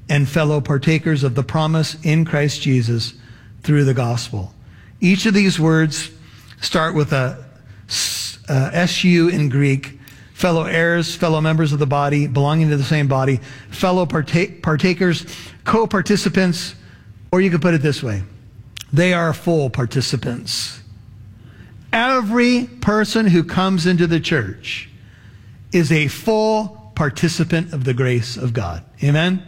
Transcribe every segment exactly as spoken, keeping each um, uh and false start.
and fellow partakers of the promise in Christ Jesus through the gospel. Each of these words start with a uh, S U in Greek, fellow heirs, fellow members of the body, belonging to the same body, fellow partake, partakers, co-participants, or you could put it this way, they are full participants. Every person who comes into the church is a full participant of the grace of God. Amen?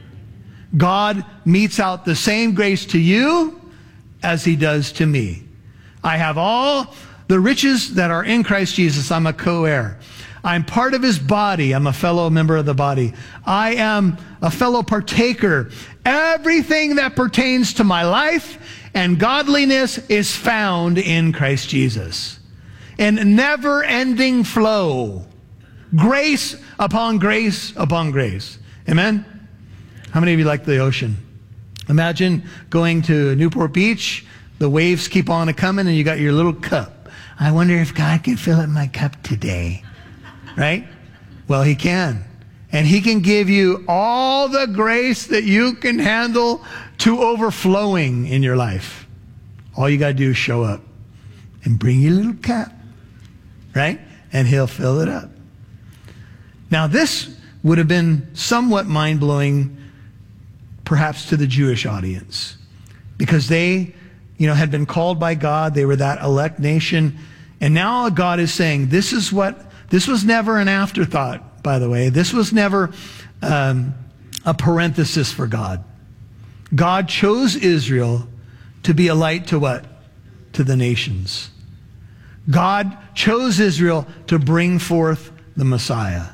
God metes out the same grace to you as he does to me. I have all the riches that are in Christ Jesus. I'm a co-heir. I'm part of his body. I'm a fellow member of the body. I am a fellow partaker. Everything that pertains to my life and godliness is found in Christ Jesus. In never-ending flow. Grace upon grace upon grace. Amen? How many of you like the ocean? Imagine going to Newport Beach. The waves keep on coming and you got your little cup. I wonder if God can fill up my cup today. Right? Well, he can. And he can give you all the grace that you can handle to overflowing in your life. All you got to do is show up and bring your little cup. Right? And he'll fill it up. Now, this would have been somewhat mind-blowing perhaps to the Jewish audience, because they, you know, had been called by God. They were that elect nation. And now God is saying, this is what, this was never an afterthought, by the way. This was never um, a parenthesis for God. God chose Israel to be a light to what? To the nations. God chose Israel to bring forth the Messiah.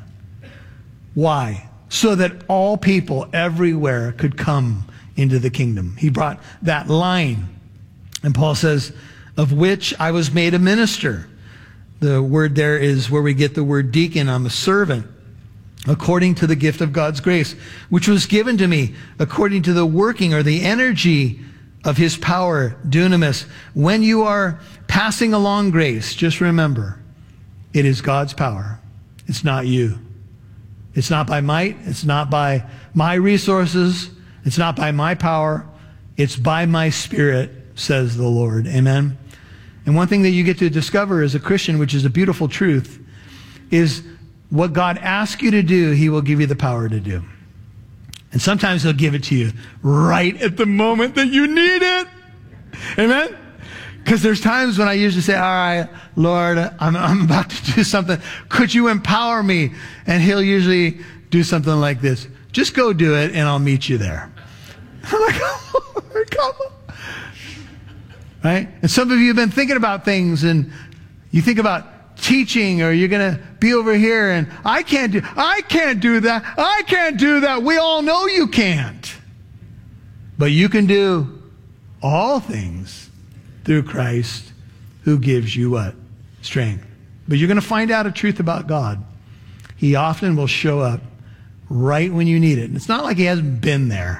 Why? So that all people everywhere could come into the kingdom. He brought that line. And Paul says, of which I was made a minister. The word there is where we get the word deacon. I'm a servant, according to the gift of God's grace, which was given to me according to the working or the energy of his power, dunamis. When you are passing along grace, just remember, it is God's power. It's not you. It's not by might. It's not by my resources. It's not by my power. It's by my Spirit, says the Lord. Amen. And one thing that you get to discover as a Christian, which is a beautiful truth, is what God asks you to do, he will give you the power to do. And sometimes he'll give it to you right at the moment that you need it. Amen. Because there's times when I usually say, all right, Lord, I'm, I'm about to do something. Could you empower me? And he'll usually do something like this. Just go do it and I'll meet you there. I'm like, oh, Lord, come on. Right? And some of you have been thinking about things and you think about teaching, or you're going to be over here and I can't do, I can't do that. I can't do that. We all know you can't. But you can do all things through Christ who gives you what? Strength. But you're going to find out a truth about God. He often will show up right when you need it. And it's not like he hasn't been there.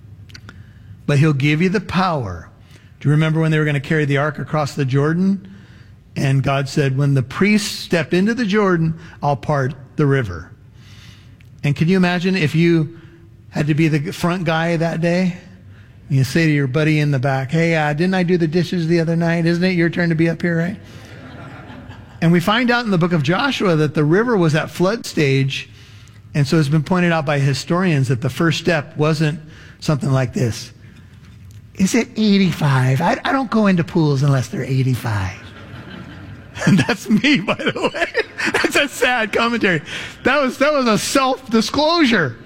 But he'll give you the power. Do you remember when they were going to carry the ark across the Jordan? And God said, when the priests step into the Jordan, I'll part the river. And can you imagine if you had to be the front guy that day? You say to your buddy in the back, hey, uh, didn't I do the dishes the other night? Isn't it your turn to be up here, right? And we find out in the book of Joshua that the river was at flood stage. And so it's been pointed out by historians that the first step wasn't something like this. Is it eighty-five? I, I don't go into pools unless they're eighty-five. And that's me, by the way. That's a sad commentary. That was, that was a self-disclosure.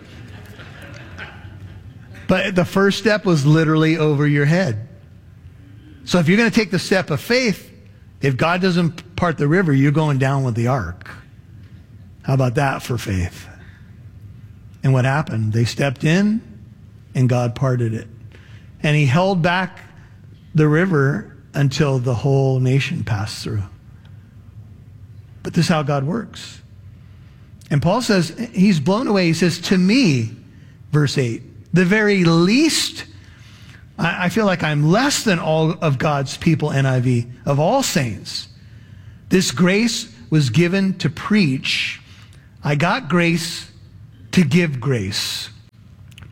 But the first step was literally over your head. So if you're going to take the step of faith, if God doesn't part the river, you're going down with the ark. How about that for faith? And what happened? They stepped in and God parted it. And he held back the river until the whole nation passed through. But this is how God works. And Paul says, he's blown away. He says, to me, verse eight, the very least, I, I feel like I'm less than all of God's people, N I V, of all saints. This grace was given to preach. I got grace to give grace. To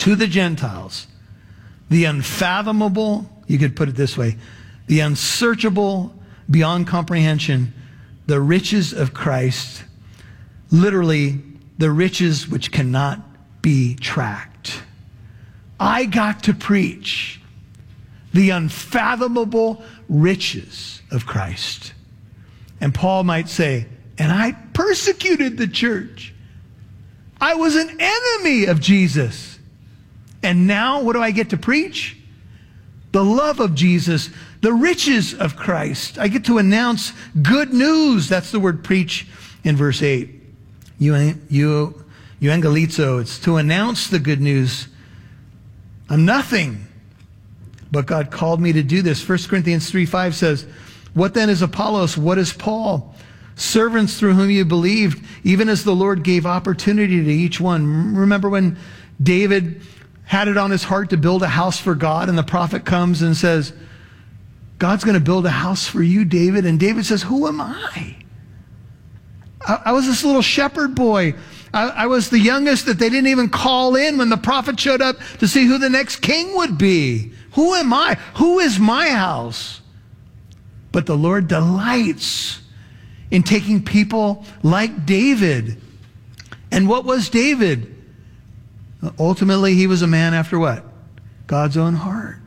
to the Gentiles the unfathomable, you could put it this way, the unsearchable, beyond comprehension, the riches of Christ, literally the riches which cannot be tracked. I got to preach the unfathomable riches of Christ. And Paul might say, and I persecuted the church. I was an enemy of Jesus. And now what do I get to preach? The love of Jesus, the riches of Christ. I get to announce good news. That's the word preach in verse eight. You, you, euangelizo, it's to announce the good news. I'm nothing, but God called me to do this. First Corinthians three five says, what then is Apollos? What is Paul? Servants through whom you believed, even as the Lord gave opportunity to each one. Remember when David had it on his heart to build a house for God, and the prophet comes and says, God's going to build a house for you, David. And David says, who am I? I, I was this little shepherd boy. I, I was the youngest that they didn't even call in when the prophet showed up to see who the next king would be. Who am I? Who is my house? But the Lord delights in taking people like David. And what was David? Ultimately, he was a man after what? God's own heart.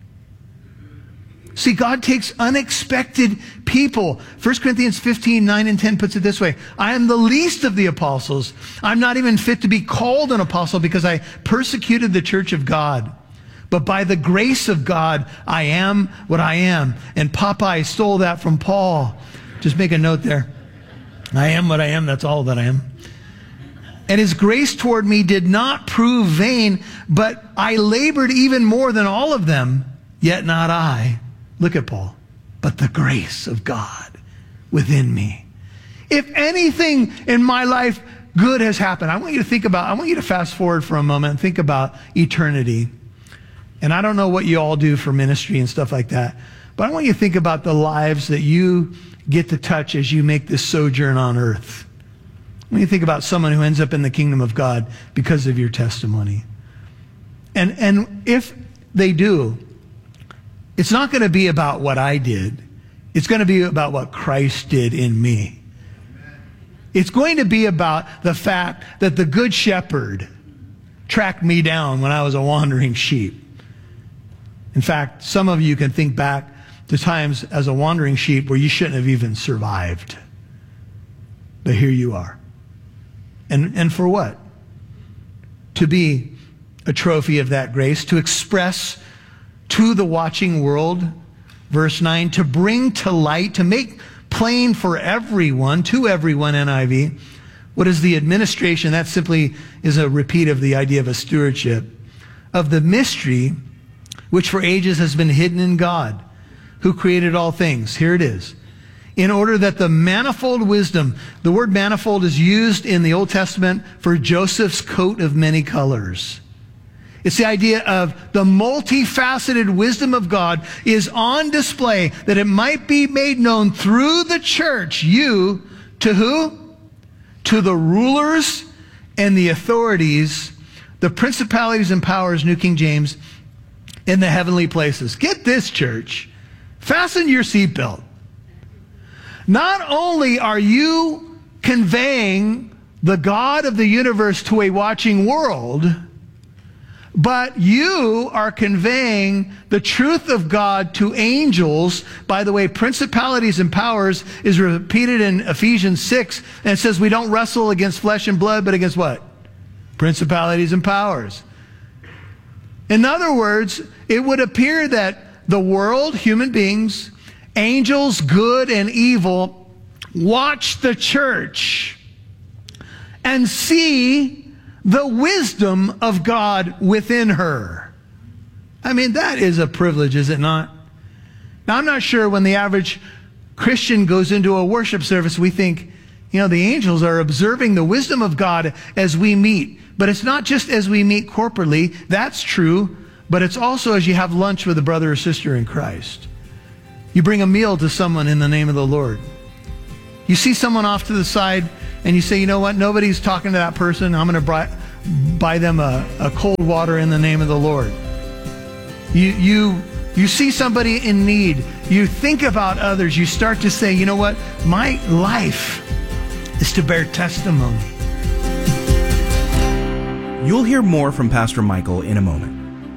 See, God takes unexpected people. First Corinthians fifteen, nine and ten puts it this way. I am the least of the apostles. I'm not even fit to be called an apostle because I persecuted the church of God. But by the grace of God, I am what I am. And Popeye stole that from Paul. Just make a note there. I am what I am. That's all that I am. And his grace toward me did not prove vain, but I labored even more than all of them, yet not I. Look at Paul. But the grace of God within me. If anything in my life good has happened, I want you to think about, I want you to fast forward for a moment and think about eternity. And I don't know what you all do for ministry and stuff like that, but I want you to think about the lives that you get to touch as you make this sojourn on earth. When you think about someone who ends up in the kingdom of God because of your testimony. And, and if they do, it's not going to be about what I did. It's going to be about what Christ did in me. It's going to be about the fact that the good shepherd tracked me down when I was a wandering sheep. In fact, some of you can think back to times as a wandering sheep where you shouldn't have even survived. But here you are. And, and for what? To be a trophy of that grace, to express to the watching world, verse nine, to bring to light, to make plain for everyone, to everyone, N I V, what is the administration? That simply is a repeat of the idea of a stewardship, of the mystery which for ages has been hidden in God, who created all things. Here it is. In order that the manifold wisdom, the word manifold is used in the Old Testament for Joseph's coat of many colors. It's the idea of the multifaceted wisdom of God is on display, that it might be made known through the church, you, to who? To the rulers and the authorities, the principalities and powers, New King James, in the heavenly places. Get this, church. Fasten your seatbelt. Not only are you conveying the God of the universe to a watching world, but you are conveying the truth of God to angels. By the way, principalities and powers is repeated in Ephesians six, and it says we don't wrestle against flesh and blood, but against what? Principalities and powers. In other words, it would appear that the world, human beings, angels, good and evil, watch the church and see the wisdom of God within her. I mean, that is a privilege, is it not? Now, I'm not sure when the average Christian goes into a worship service, we think, you know, the angels are observing the wisdom of God as we meet. But it's not just as we meet corporately. That's true. But it's also as you have lunch with a brother or sister in Christ. You bring a meal to someone in the name of the Lord. You see someone off to the side and you say, you know what, nobody's talking to that person. I'm going to buy them a, a cold water in the name of the Lord. You, you, you see somebody in need. You think about others. You start to say, you know what? My life is to bear testimony. You'll hear more from Pastor Michael in a moment.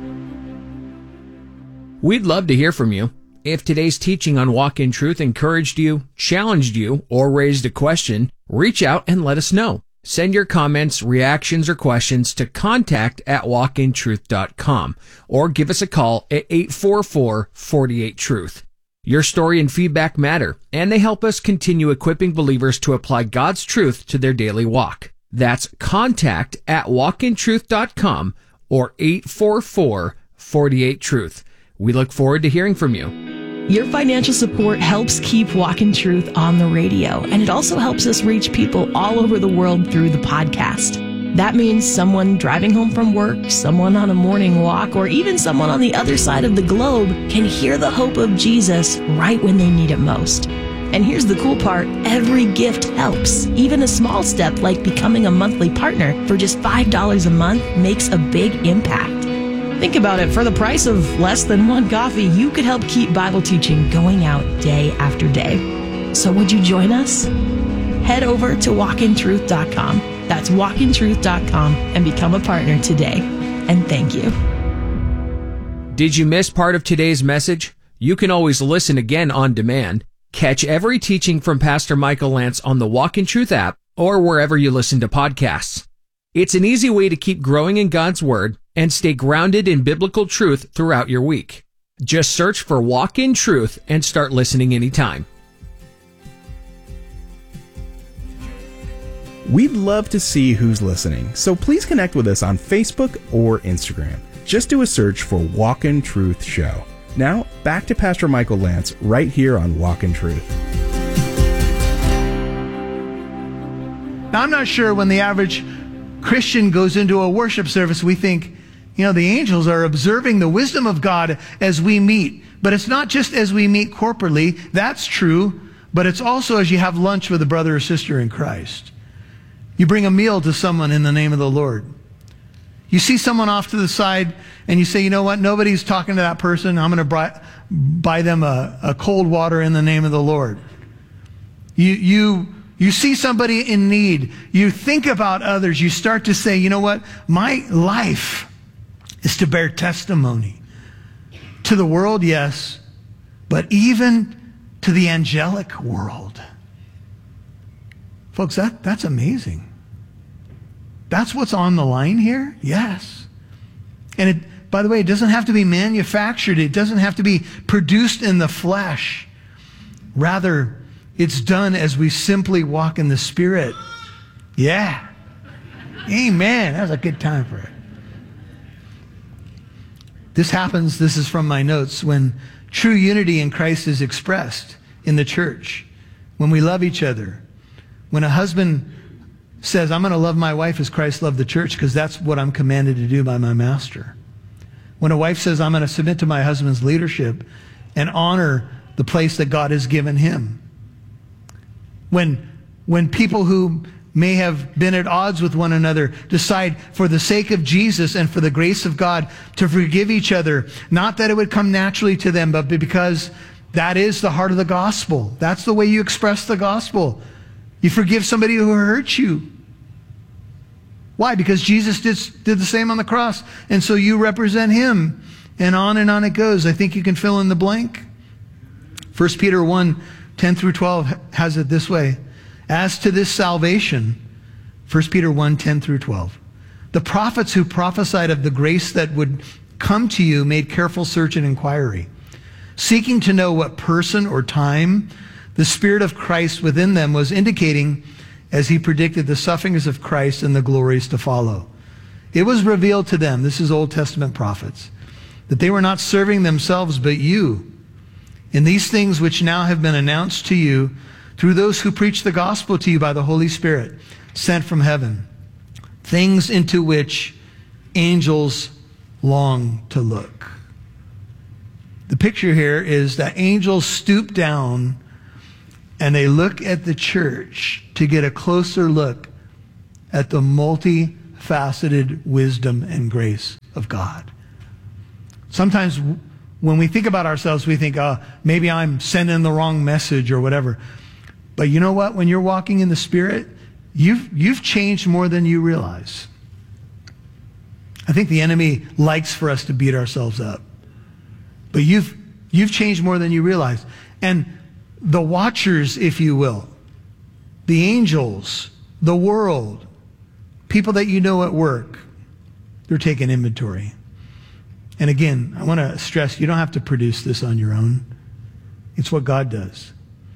We'd love to hear from you. If today's teaching on Walk in Truth encouraged you, challenged you, or raised a question, reach out and let us know. Send your comments, reactions, or questions to contact at walk in truth dot com or give us a call at eight four four, four eight, truth. Your story and feedback matter, and they help us continue equipping believers to apply God's truth to their daily walk. That's contact at walk in truth dot com or eight four four, four eight, truth. We look forward to hearing from you. Your financial support helps keep Walk in Truth on the radio, and it also helps us reach people all over the world through the podcast. That means someone driving home from work, someone on a morning walk, or even someone on the other side of the globe can hear the hope of Jesus right when they need it most. And here's the cool part, every gift helps. Even a small step like becoming a monthly partner for just five dollars a month makes a big impact. Think about it, for the price of less than one coffee, you could help keep Bible teaching going out day after day. So would you join us? Head over to walk in truth dot com. That's walk in truth dot com and become a partner today. And thank you. Did you miss part of today's message? You can always listen again on demand. Catch every teaching from Pastor Michael Lance on the Walk in Truth app or wherever you listen to podcasts. It's an easy way to keep growing in God's Word and stay grounded in biblical truth throughout your week. Just search for Walk in Truth and start listening anytime. We'd love to see who's listening, so please connect with us on Facebook or Instagram. Just do a search for Walk in Truth Show. Now, back to Pastor Michael Lance right here on Walk in Truth. Now, I'm not sure when the average Christian goes into a worship service, we think, you know, the angels are observing the wisdom of God as we meet. But it's not just as we meet corporately. That's true. But it's also as you have lunch with a brother or sister in Christ. You bring a meal to someone in the name of the Lord. You see someone off to the side and you say, you know what, nobody's talking to that person. I'm going to buy, buy them a, a cold water in the name of the Lord. You, you, you see somebody in need. You think about others. You start to say, you know what, my life is to bear testimony. To the world, yes, but even to the angelic world. Folks, that, that's amazing. That's what's on the line here? Yes. And it, by the way, it doesn't have to be manufactured. It doesn't have to be produced in the flesh. Rather, it's done as we simply walk in the Spirit. Yeah. Amen. That was a good time for it. This happens, this is from my notes, when true unity in Christ is expressed in the church. When we love each other. When a husband says, I'm going to love my wife as Christ loved the church because that's what I'm commanded to do by my master. When a wife says, I'm going to submit to my husband's leadership and honor the place that God has given him. When, when people who may have been at odds with one another decide for the sake of Jesus and for the grace of God to forgive each other, not that it would come naturally to them, but because that is the heart of the gospel. That's the way you express the gospel. You forgive somebody who hurt you. Why? Because Jesus did, did the same on the cross. And so you represent him. And on and on it goes. I think you can fill in the blank. First Peter one, ten through twelve has it this way. As to this salvation, First Peter one, ten through twelve. The prophets who prophesied of the grace that would come to you made careful search and inquiry, seeking to know what person or time the Spirit of Christ within them was indicating as he predicted the sufferings of Christ and the glories to follow. It was revealed to them, this is Old Testament prophets, that they were not serving themselves but you in these things which now have been announced to you through those who preach the gospel to you by the Holy Spirit sent from heaven, things into which angels long to look. The picture here is that angels stoop down and they look at the church to get a closer look at the multi multifaceted wisdom and grace of God. Sometimes when we think about ourselves, we think, oh, maybe I'm sending the wrong message or whatever. But you know what? When you're walking in the Spirit, you've, you've changed more than you realize. I think the enemy likes for us to beat ourselves up. But you've, you've changed more than you realize. And the watchers, if you will, the angels, the world, people that you know at work, they're taking inventory. And again, I want to stress, you don't have to produce this on your own. It's what God does.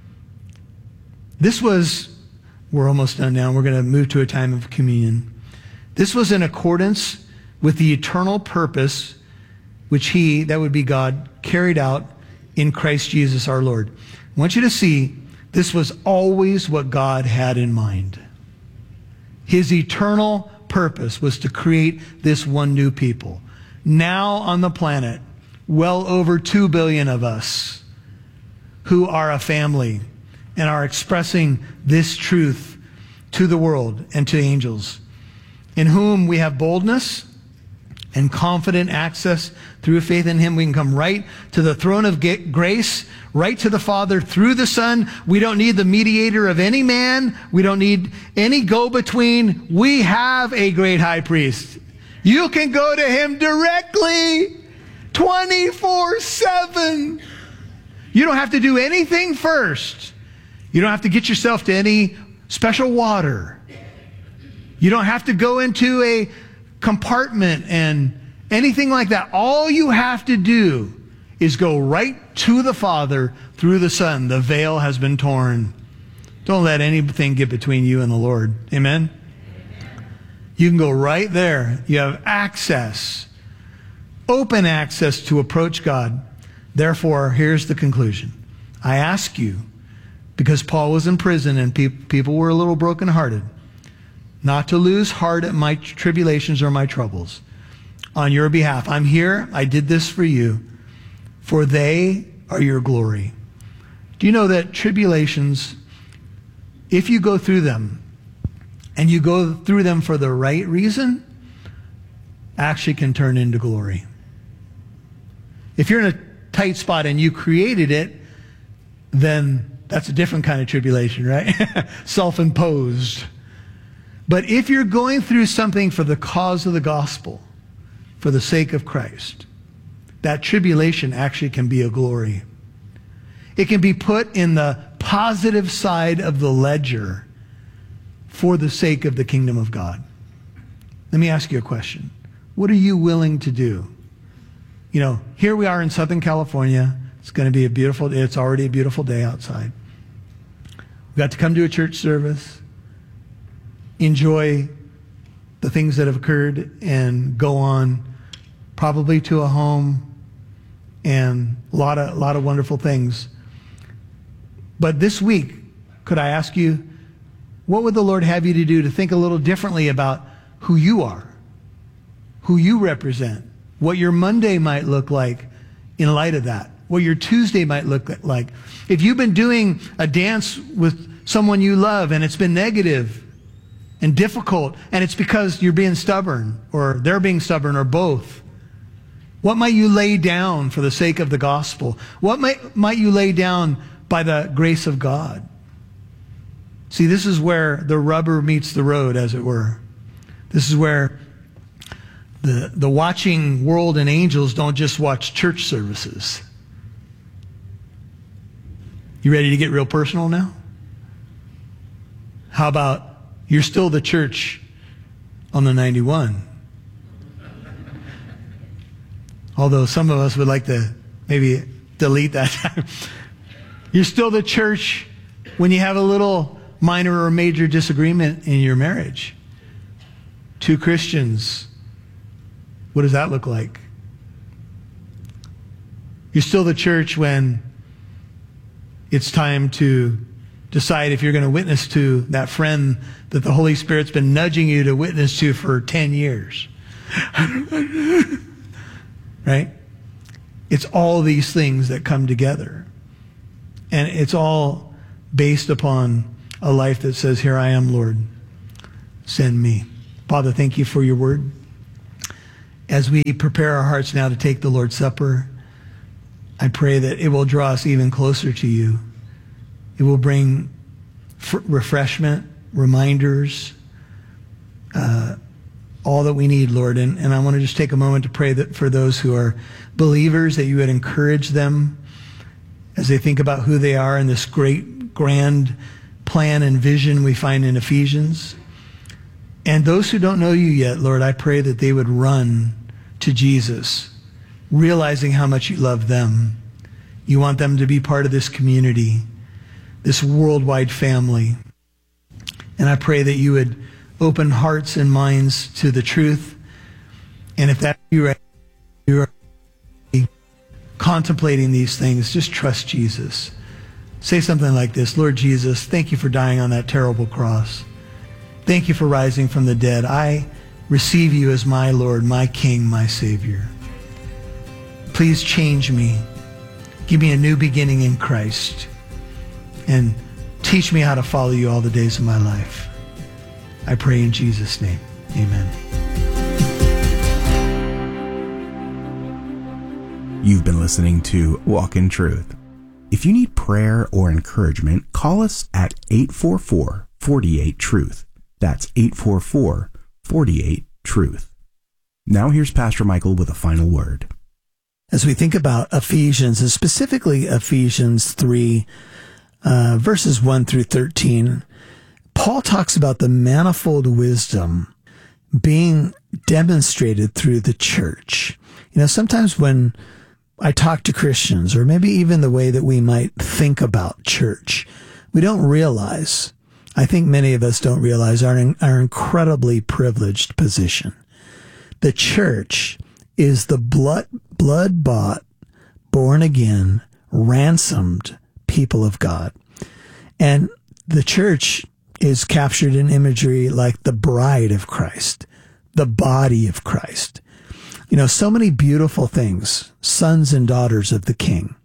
This was, we're almost done now. We're going to move to a time of communion. This was in accordance with the eternal purpose which he, that would be God, carried out in Christ Jesus our Lord. I want you to see this was always what God had in mind. His eternal purpose was to create this one new people. Now on the planet, well over two billion of us who are a family and are expressing this truth to the world and to angels, in whom we have boldness and confident access through faith in him. We can come right to the throne of grace, right to the Father through the Son. We don't need the mediator of any man. We don't need any go-between. We have a great high priest. You can go to him directly, twenty-four seven. You don't have to do anything first. You don't have to get yourself to any special water. You don't have to go into a compartment and anything like that. All you have to do is go right to the Father through the Son. The veil has been torn. Don't let anything get between you and the Lord. Amen? You can go right there. You have access, open access to approach God. Therefore, here's the conclusion. I ask you, because Paul was in prison and pe- people were a little brokenhearted, not to lose heart at my tribulations or my troubles on your behalf. I'm here. I did this for you, for they are your glory. Do you know that tribulations, if you go through them, and you go through them for the right reason, actually can turn into glory. If you're in a tight spot and you created it, then that's a different kind of tribulation, right? Self-imposed. But if you're going through something for the cause of the gospel, for the sake of Christ, that tribulation actually can be a glory. It can be put in the positive side of the ledger for the sake of the kingdom of God. Let me ask you a question. What are you willing to do? You know, here we are in Southern California. It's going to be a beautiful day. It's already a beautiful day outside. We got to come to a church service, enjoy the things that have occurred, and go on probably to a home and a lot of, a lot of wonderful things. But this week, could I ask you, what would the Lord have you to do to think a little differently about who you are, who you represent, what your Monday might look like in light of that, what your Tuesday might look like? If you've been doing a dance with someone you love and it's been negative and difficult, and it's because you're being stubborn or they're being stubborn or both, what might you lay down for the sake of the gospel? What might, might you lay down by the grace of God? See, this is where the rubber meets the road, as it were. This is where the, the watching world and angels don't just watch church services. You ready to get real personal now? How about you're still the church on the ninety-one? Although some of us would like to maybe delete that. You're still the church when you have a little minor or major disagreement in your marriage. Two Christians, what does that look like? You're still the church when it's time to decide if you're going to witness to that friend that the Holy Spirit's been nudging you to witness to for ten years. Right? It's all these things that come together. And it's all based upon a life that says, here I am, Lord, send me. Father, thank you for your word. As we prepare our hearts now to take the Lord's Supper, I pray that it will draw us even closer to you. It will bring f- refreshment, reminders, uh, all that we need, Lord. And, and I want to just take a moment to pray that for those who are believers, that you would encourage them as they think about who they are in this great, grand plan and vision we find in Ephesians. And those who don't know you yet, Lord, I pray that they would run to Jesus, realizing how much you love them. You want them to be part of this community, this worldwide family. And I pray that you would open hearts and minds to the truth. And if that's you right, you're contemplating these things, just trust Jesus. Say something like this: Lord Jesus, thank you for dying on that terrible cross. Thank you for rising from the dead. I receive you as my Lord, my King, my Savior. Please change me. Give me a new beginning in Christ. And teach me how to follow you all the days of my life. I pray in Jesus' name. Amen. You've been listening to Walk in Truth. If you need prayer or encouragement, call us at eight four four, four eight, truth. That's eight four four, four eight, truth. Now here's Pastor Michael with a final word. As we think about Ephesians, and specifically Ephesians three, uh, verses one through thirteen, Paul talks about the manifold wisdom being demonstrated through the church. You know, sometimes when I talk to Christians, or maybe even the way that we might think about church, we don't realize, I think many of us don't realize our, our incredibly privileged position. The church is the blood, blood-bought, born-again, ransomed people of God. And the church is captured in imagery like the bride of Christ, the body of Christ. You know, so many beautiful things, sons and daughters of the King.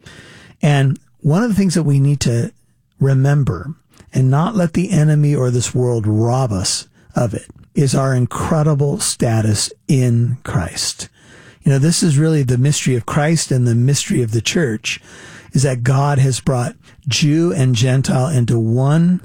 And one of the things that we need to remember and not let the enemy or this world rob us of it is our incredible status in Christ. You know, this is really the mystery of Christ, and the mystery of the church is that God has brought Jew and Gentile into one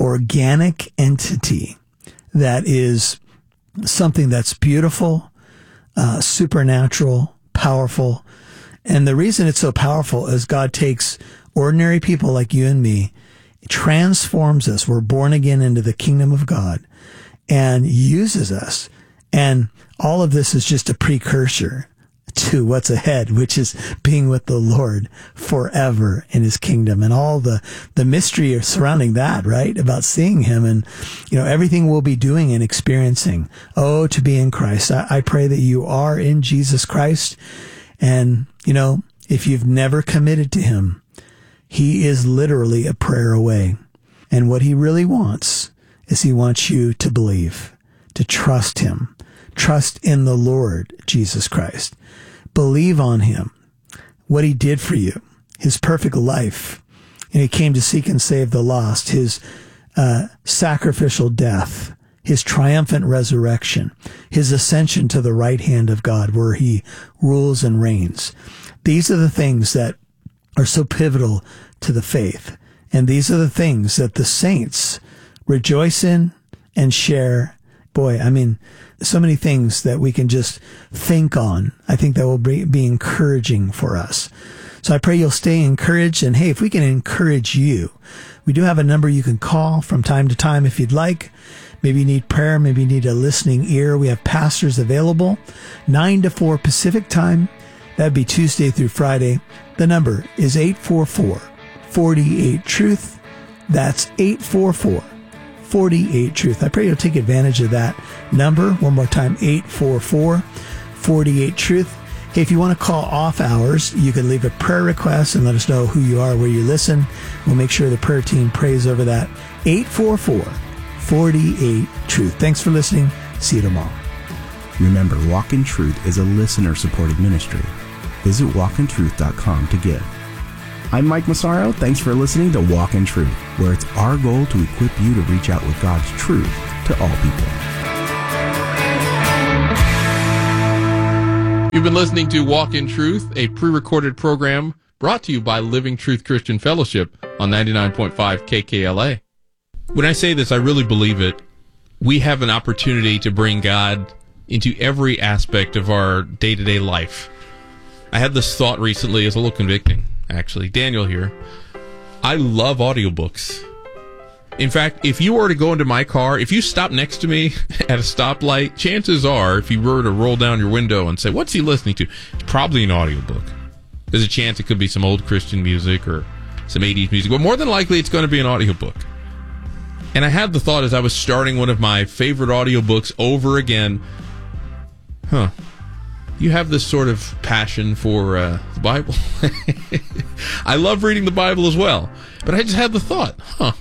organic entity that is something that's beautiful, uh, supernatural, powerful. And the reason it's so powerful is God takes ordinary people like you and me, transforms us. We're born again into the kingdom of God, and uses us. And all of this is just a precursor to what's ahead, which is being with the Lord forever in his kingdom, and all the, the mystery surrounding that, right? About seeing him and, you know, everything we'll be doing and experiencing. Oh, to be in Christ. I, I pray that you are in Jesus Christ. And, you know, if you've never committed to him, he is literally a prayer away. And what he really wants is he wants you to believe, to trust him, trust in the Lord Jesus Christ. Believe on him, what he did for you, his perfect life. And he came to seek and save the lost, his uh, sacrificial death, his triumphant resurrection, his ascension to the right hand of God, where he rules and reigns. These are the things that are so pivotal to the faith. And these are the things that the saints rejoice in and share. Boy, I mean, so many things that we can just think on. I think that will be, be encouraging for us. So I pray you'll stay encouraged. And hey, if we can encourage you, we do have a number you can call from time to time if you'd like. Maybe you need prayer. Maybe you need a listening ear. We have pastors available, nine to four Pacific time. That'd be Tuesday through Friday. The number is eight four four, four eight, truth. That's eight four four, four eight, truth. I pray you'll take advantage of that number. One more time, eight four four, four eight, truth. Hey, if you want to call off hours, you can leave a prayer request and let us know who you are, where you listen. We'll make sure the prayer team prays over that. eight four four, four eight, truth. Thanks for listening. See you tomorrow. Remember, Walk in Truth is a listener-supported ministry. Visit walk in truth dot com to give. I'm Mike Massaro. Thanks for listening to Walk in Truth, where it's our goal to equip you to reach out with God's truth to all people. You've been listening to Walk in Truth, a pre-recorded program brought to you by Living Truth Christian Fellowship on ninety-nine point five K K L A. When I say this, I really believe it. We have an opportunity to bring God into every aspect of our day-to-day life. I had this thought recently. It's a little convicting, actually. Daniel here. I love audiobooks. In fact, if you were to go into my car, if you stop next to me at a stoplight, chances are, if you were to roll down your window and say, what's he listening to? It's probably an audiobook. There's a chance it could be some old Christian music or some eighties music, but more than likely it's going to be an audiobook. And I had the thought as I was starting one of my favorite audiobooks over again, huh, you have this sort of passion for uh, the Bible. I love reading the Bible as well, but I just had the thought, huh,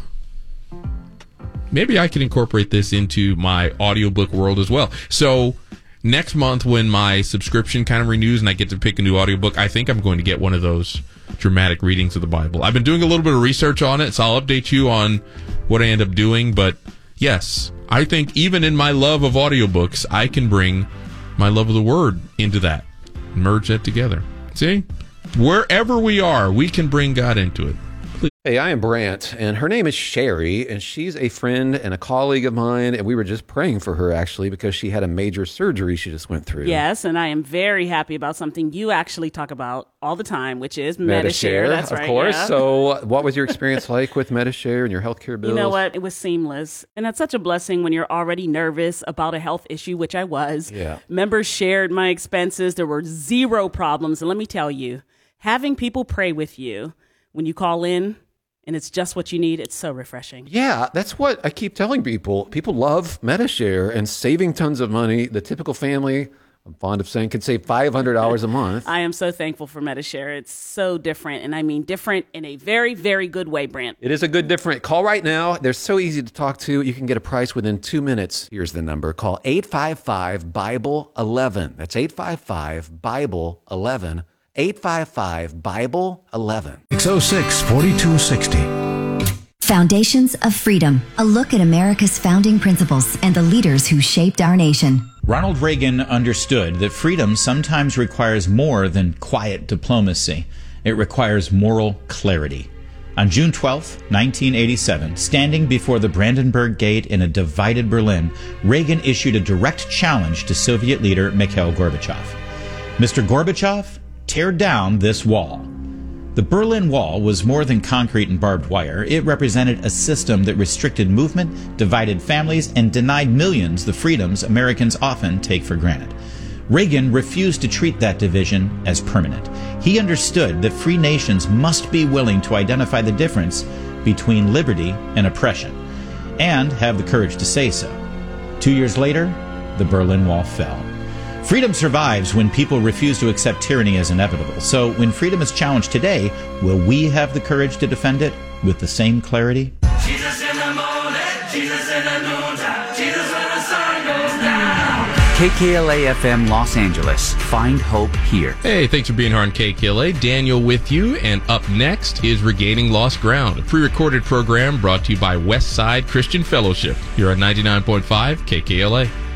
maybe I can incorporate this into my audiobook world as well. So next month when my subscription kind of renews and I get to pick a new audiobook, I think I'm going to get one of those dramatic readings of the Bible. I've been doing a little bit of research on it, so I'll update you on what I end up doing. But yes, I think even in my love of audiobooks, I can bring my love of the Word into that, merge that together. See? Wherever we are, we can bring God into it. Hey, I am Brant, and her name is Sherry, and she's a friend and a colleague of mine, and we were just praying for her, actually, because she had a major surgery she just went through. Yes, and I am very happy about something you actually talk about all the time, which is Medi-Share. That's right, of course. Yeah. So what was your experience like with Medi-Share and your healthcare bills? You know what? It was seamless, and that's such a blessing when you're already nervous about a health issue, which I was. Yeah. Members shared my expenses. There were zero problems, and let me tell you, having people pray with you when you call in, and it's just what you need, it's so refreshing. Yeah, that's what I keep telling people. People love Medi-Share and saving tons of money. The typical family, I'm fond of saying, can save five hundred dollars a month. I am so thankful for Medi-Share. It's so different, and I mean different in a very, very good way, Brant. It is a good different. Call right now. They're so easy to talk to. You can get a price within two minutes. Here's the number. Call eight five five, Bible eleven. That's eight five five, Bible eleven. eight five five, Bible eleven. six oh six, forty-two sixty. Foundations of Freedom, a look at America's founding principles and the leaders who shaped our nation. Ronald Reagan understood that freedom sometimes requires more than quiet diplomacy. It requires moral clarity. On June twelfth, nineteen eighty-seven, standing before the Brandenburg Gate in a divided Berlin, Reagan issued a direct challenge to Soviet leader Mikhail Gorbachev. Mister Gorbachev, tear down this wall. The Berlin Wall was more than concrete and barbed wire. It represented a system that restricted movement, divided families, and denied millions the freedoms Americans often take for granted. Reagan refused to treat that division as permanent. He understood that free nations must be willing to identify the difference between liberty and oppression, and have the courage to say so. Two years later, the Berlin Wall fell. Freedom survives when people refuse to accept tyranny as inevitable. So when freedom is challenged today, will we have the courage to defend it with the same clarity? Jesus in the morning, Jesus in the noontime, Jesus when the sun goes down. K K L A F M Los Angeles. Find hope here. Hey, thanks for being here on K K L A. Daniel with you, and up next is Regaining Lost Ground, a pre-recorded program brought to you by Westside Christian Fellowship here on ninety-nine point five K K L A.